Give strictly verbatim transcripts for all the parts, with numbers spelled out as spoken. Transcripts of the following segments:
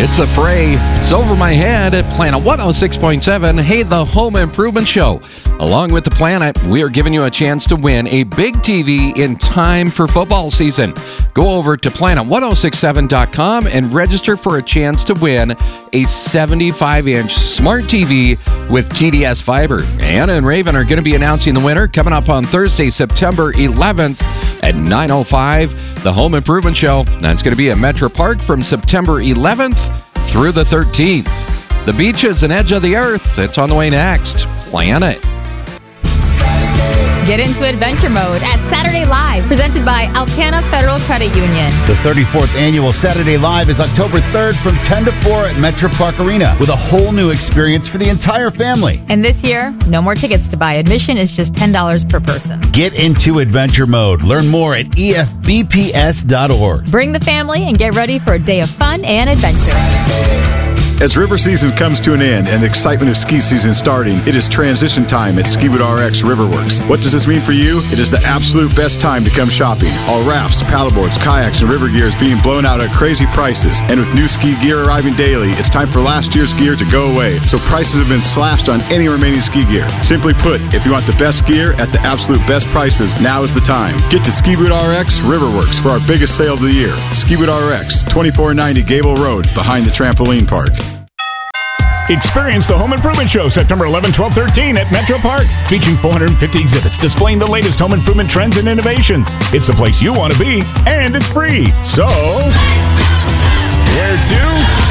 It's a fray. It's over my head at Planet one oh six point seven. Hey, the Home Improvement Show. Along with the Planet, we are giving you a chance to win a big T V in time for football season. Go over to planet ten sixty-seven dot com and register for a chance to win a seventy-five inch smart T V with T D S Fiber. Anna and Raven are going to be announcing the winner coming up on Thursday, September eleventh at nine oh five. The Home Improvement Show. That's going to be at Metro Park from September eleventh through the thirteenth. The beaches and edge of the earth. It's on the way next. Planet. Get into adventure mode at Saturday Live, presented by Alcana Federal Credit Union. The thirty-fourth annual Saturday Live is October third from ten to four at Metro Park Arena with a whole new experience for the entire family. And this year, no more tickets to buy. Admission is just ten dollars per person. Get into adventure mode. Learn more at E F B P S dot org. Bring the family and get ready for a day of fun and adventure. As river season comes to an end and the excitement of ski season starting, it is transition time at Skiwood R X Riverworks. What does this mean for you? It is the absolute best time to come shopping. All rafts, paddleboards, kayaks, and river gear is being blown out at crazy prices. And with new ski gear arriving daily, it's time for last year's gear to go away. So prices have been slashed on any remaining ski gear. Simply put, if you want the best gear at the absolute best prices, now is the time. Get to Skiwood R X Riverworks for our biggest sale of the year. Skiwood R X, twenty-four ninety Gable Road, behind the trampoline park. Experience the Home Improvement Show September eleventh, twelfth, thirteenth at Metro Park, featuring four hundred fifty exhibits displaying the latest home improvement trends and innovations. It's the place you want to be, and it's free. So, where to?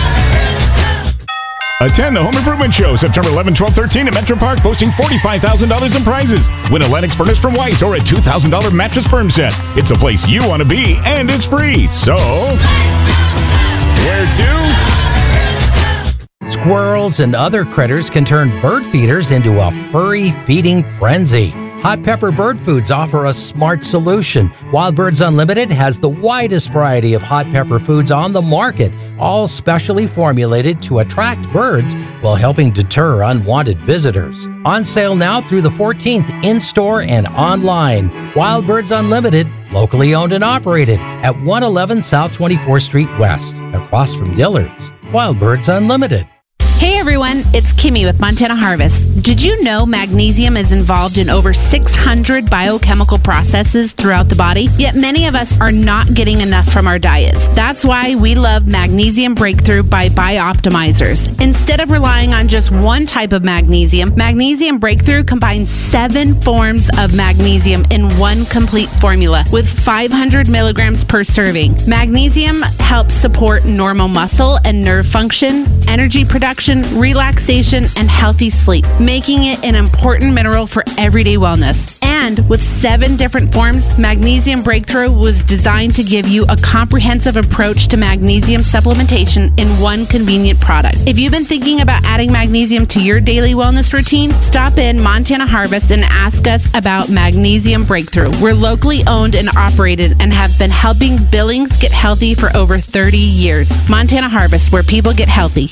Attend the Home Improvement Show September eleventh, twelfth, thirteenth at Metro Park, boasting forty-five thousand dollars in prizes. Win a Lennox furnace from White's or a two thousand dollars mattress firm set. It's the place you want to be, and it's free. So, where to? Squirrels and other critters can turn bird feeders into a furry feeding frenzy. Hot Pepper Bird Foods offer a smart solution. Wild Birds Unlimited has the widest variety of hot pepper foods on the market, all specially formulated to attract birds while helping deter unwanted visitors. On sale now through the fourteenth, in-store and online. Wild Birds Unlimited, locally owned and operated at one eleven South twenty-fourth Street West, across from Dillard's. Wild Birds Unlimited. Hey everyone, it's Kimmy with Montana Harvest. Did you know magnesium is involved in over six hundred biochemical processes throughout the body? Yet many of us are not getting enough from our diets. That's why we love Magnesium Breakthrough by Bioptimizers. Instead of relying on just one type of magnesium, Magnesium Breakthrough combines seven forms of magnesium in one complete formula with five hundred milligrams per serving. Magnesium helps support normal muscle and nerve function, energy production, relaxation, and healthy sleep, making it an important mineral for everyday wellness. And with seven different forms, Magnesium Breakthrough was designed to give you a comprehensive approach to magnesium supplementation in one convenient product. If you've been thinking about adding magnesium to your daily wellness routine, stop in Montana Harvest and ask us about Magnesium Breakthrough. We're locally owned and operated and have been helping Billings get healthy for over thirty years. Montana Harvest, where people get healthy.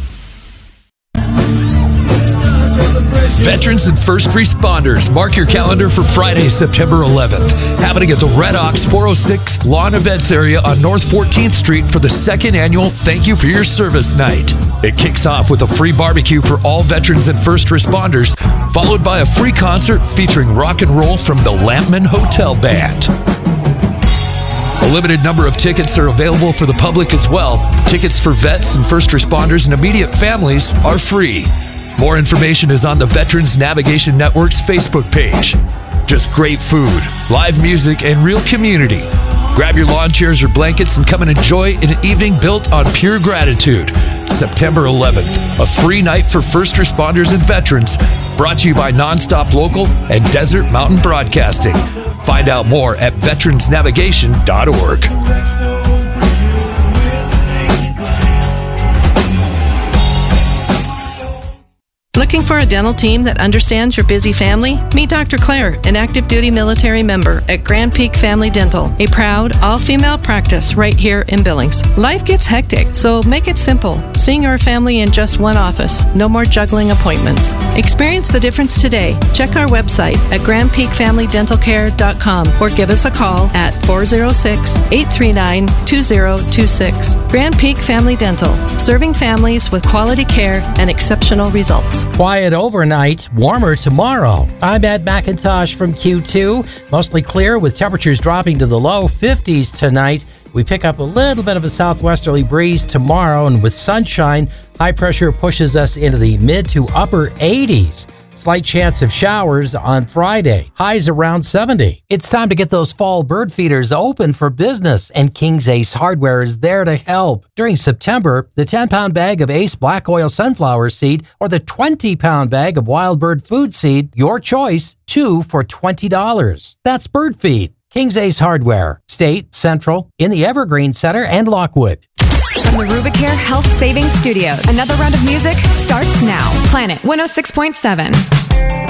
Veterans and first responders, mark your calendar for Friday, September eleventh. Happening at the Red Ox four oh six Lawn Events area on North fourteenth Street for the second annual Thank You for Your Service Night. It kicks off with a free barbecue for all veterans and first responders, followed by a free concert featuring rock and roll from the Lampman Hotel Band. A limited number of tickets are available for the public as well. Tickets for vets and first responders and immediate families are free. More information is on the Veterans Navigation Network's Facebook page. Just great food, live music, and real community. Grab your lawn chairs or blankets and come and enjoy an evening built on pure gratitude. September eleventh, a free night for first responders and veterans, brought to you by Nonstop Local and Desert Mountain Broadcasting. Find out more at veterans navigation dot org. Looking for a dental team that understands your busy family? Meet Doctor Claire, an active duty military member at Grand Peak Family Dental, a proud all-female practice right here in Billings. Life gets hectic, so make it simple. Seeing your family in just one office. No more juggling appointments. Experience the difference today. Check our website at grand peak family dental care dot com or give us a call at four oh six, eight three nine, two oh two six. Grand Peak Family Dental, serving families with quality care and exceptional results. Quiet overnight, warmer tomorrow. I'm Ed McIntosh from Q two. Mostly clear with temperatures dropping to the low fifties tonight. We pick up a little bit of a southwesterly breeze tomorrow, and with sunshine, high pressure pushes us into the mid to upper eighties. Slight chance of showers on Friday. Highs around seventy. It's time to get those fall bird feeders open for business, and King's Ace Hardware is there to help. During September, the ten-pound bag of Ace Black Oil Sunflower Seed or the twenty-pound bag of Wild Bird Food Seed, your choice, two for twenty dollars. That's bird feed. King's Ace Hardware, State, Central, in the Evergreen Center, and Lockwood. From the Rubicare Health Savings Studios, another round of music starts now. Planet one oh six point seven.